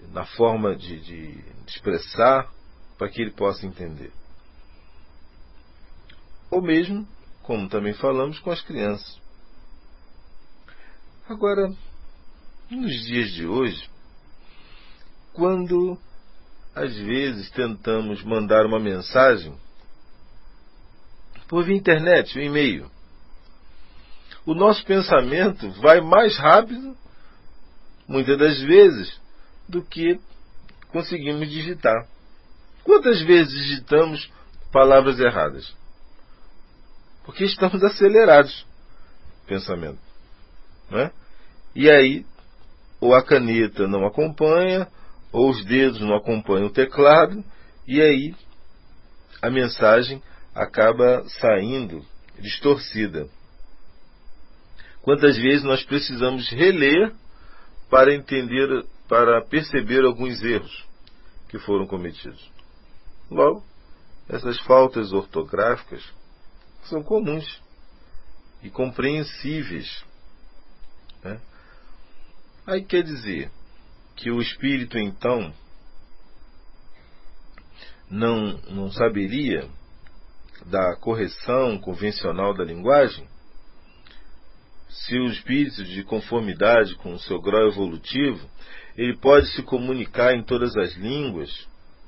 na forma de expressar, para que ele possa entender. Ou mesmo, como também falamos, com as crianças. Agora, nos dias de hoje, quando às vezes tentamos mandar uma mensagem por via internet, via e-mail, o nosso pensamento vai mais rápido, muitas das vezes, do que conseguimos digitar. Quantas vezes digitamos palavras erradas? Porque estamos acelerados no pensamento, né? E aí, ou a caneta não acompanha, ou os dedos não acompanham o teclado, e aí a mensagem acaba saindo distorcida. Quantas vezes nós precisamos reler para entender, para perceber alguns erros que foram cometidos? Logo, essas faltas ortográficas são comuns e compreensíveis, né? Aí quer dizer que o espírito então não saberia da correção convencional da linguagem? Se o espírito, de conformidade com o seu grau evolutivo, ele pode se comunicar em todas as línguas,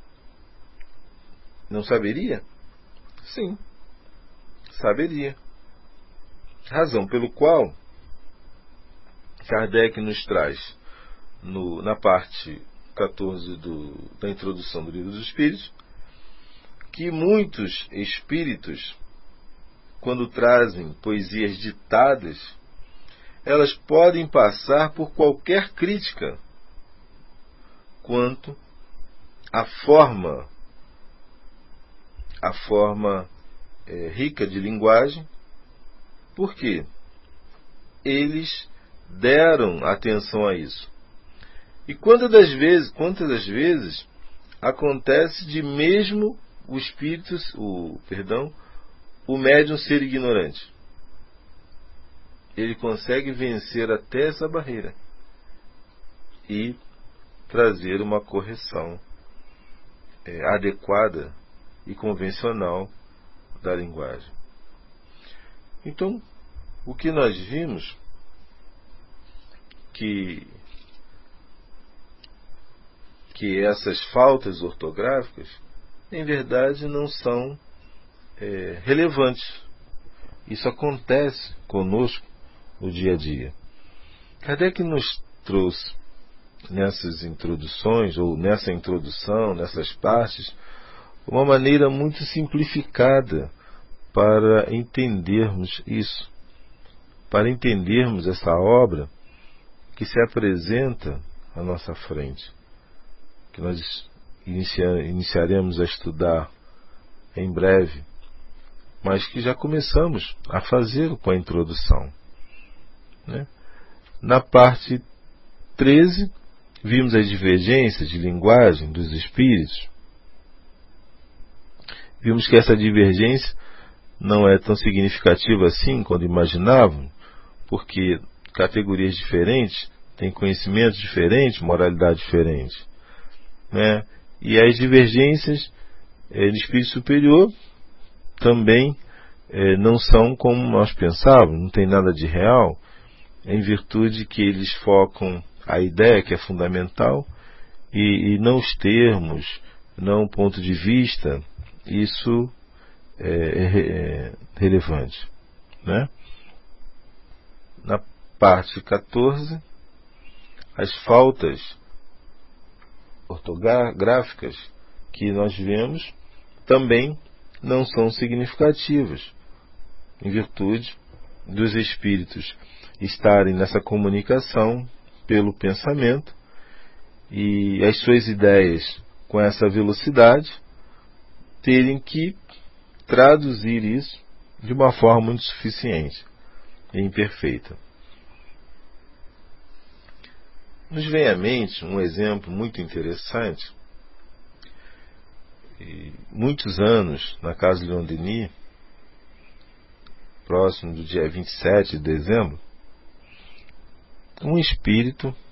não saberia? Sim, saberia. Razão pelo qual Kardec nos traz na parte 14 da introdução do Livro dos Espíritos, que muitos espíritos, quando trazem poesias ditadas, elas podem passar por qualquer crítica quanto à forma rica de linguagem, porque eles deram atenção a isso. E quantas das vezes acontece de mesmo o médium ser ignorante? Ele consegue vencer até essa barreira e trazer uma correção adequada e convencional da linguagem. Então, o que nós vimos que essas faltas ortográficas, em verdade, não são relevantes. Isso acontece conosco no dia a dia. Kardec nos trouxe nessas introduções, ou nessa introdução, nessas partes, uma maneira muito simplificada para entendermos isso, para entendermos essa obra que se apresenta à nossa frente, que nós iniciaremos a estudar em breve, mas que já começamos a fazer com a introdução, né? Na parte 13, vimos as divergências de linguagem dos espíritos. Vimos que essa divergência não é tão significativa assim quando imaginavam, porque categorias diferentes têm conhecimentos diferentes, moralidade diferente, né? E as divergências de espírito superior também não são como nós pensávamos, não tem nada de real, em virtude que eles focam a ideia que é fundamental e não os termos, não o ponto de vista. Isso é relevante, né? Na parte 14, as faltas ortográficas que nós vemos também não são significativas, em virtude dos espíritos estarem nessa comunicação pelo pensamento e as suas ideias com essa velocidade terem que traduzir isso de uma forma muito suficiente e imperfeita. Nos vem à mente um exemplo muito interessante. Muitos anos, na casa de Leon Denis, próximo do dia 27 de dezembro, um espírito